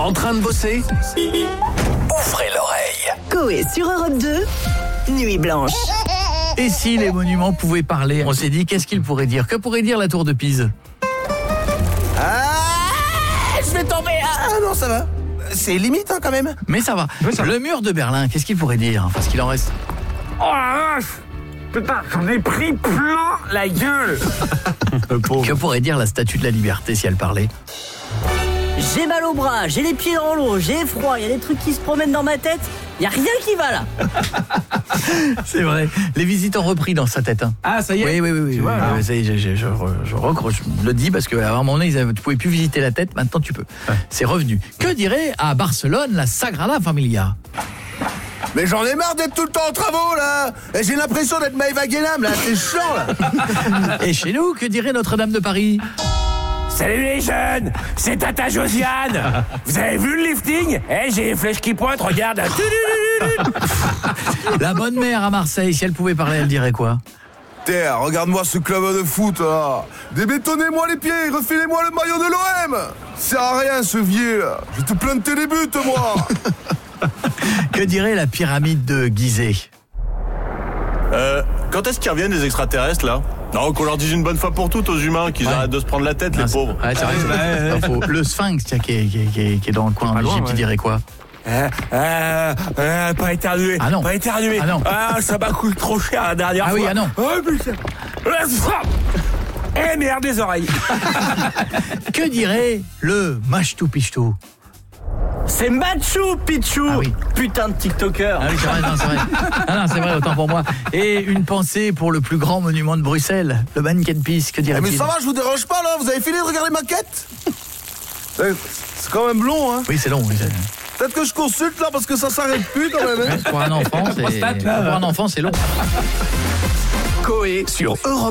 En train de bosser? Ouvrez l'oreille. Coé sur Europe 2, Nuit Blanche. Et si les monuments pouvaient parler? On s'est dit, qu'est-ce qu'ils pourraient dire? Que pourrait dire la tour de Pise? Je vais tomber. Ah non, ça va. C'est limite quand même. Mais ça va. Le mur de Berlin, qu'est-ce qu'il pourrait dire? Parce qu'il en reste. Oh la vache! Putain, j'en ai pris plein la gueule. Que pourrait dire la statue de la liberté si elle parlait? J'ai mal au bras, j'ai les pieds dans l'eau, j'ai froid, il y a des trucs qui se promènent dans ma tête, il y a rien qui va là. C'est vrai. Les visites ont repris dans sa tête. Hein. Ah, ça y est. Oui. Tu vois, alors. Ça y est, je le dis parce qu'à un moment donné, tu pouvais plus visiter la tête, maintenant tu peux. Ouais. C'est revenu. Que dirait à Barcelone la Sagrada Familia? Mais j'en ai marre d'être tout le temps en travaux là. Et j'ai l'impression d'être Maëva Guénam là, c'est chiant là. Et chez nous, que dirait Notre-Dame de Paris? Salut les jeunes, c'est Tata Josiane. Vous avez vu le lifting? J'ai les flèches qui pointent, regarde. La bonne mère à Marseille, si elle pouvait parler, elle dirait quoi? Terre, regarde-moi ce club de foot là. Débétonnez-moi les pieds, refilez-moi le maillot de l'OM. C'est à rien ce vieux là. J'ai tout plein de télébuts moi. Que dirait la pyramide de Gizeh? Quand est-ce qu'ils reviennent les extraterrestres là? Non, qu'on leur dise une bonne fois pour toutes aux humains qu'ils arrêtent de se prendre la tête, les pauvres. Ouais, c'est vrai, c'est faux. Le Sphinx, tiens, qui est dans le coin d'Égypte, il dirait quoi? Pas éternué. Ah non. Pas éternué. Ah non. Ça m'a coûté trop cher la dernière fois. Ah oui, ah non. Oh putain. Merde, les oreilles. Que dirait le Machu Picchu? C'est Machu Picchu. Ah oui. Putain de TikToker. Ah oui, c'est vrai, non, c'est vrai. Ah non, c'est vrai, autant pour moi. Et une pensée pour le plus grand monument de Bruxelles, le Mannequin Peace, que dirait-il? Mais ça va, je vous dérange pas là, vous avez fini de regarder ma quête? C'est quand même long hein. Oui, c'est long, oui. Peut-être que je consulte là parce que ça s'arrête plus quand même hein. Pour un enfant, c'est long. Coé sur Europe